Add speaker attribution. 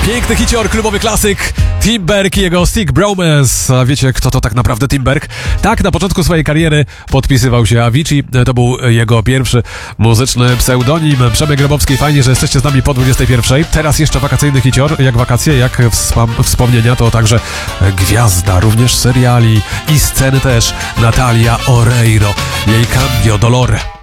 Speaker 1: Piękny hicior, klubowy klasyk Timberg i jego Stick Bromance. A wiecie, kto to tak naprawdę Timberg? Tak, na początku swojej kariery podpisywał się Avicii. To był jego pierwszy muzyczny pseudonim. Przemek Grabowski, fajnie, że jesteście z nami po 21. Teraz jeszcze wakacyjny hicior, jak wakacje, jak wspomnienia, to także gwiazda również seriali i sceny też. Natalia Oreiro, jej Cambio Dolore.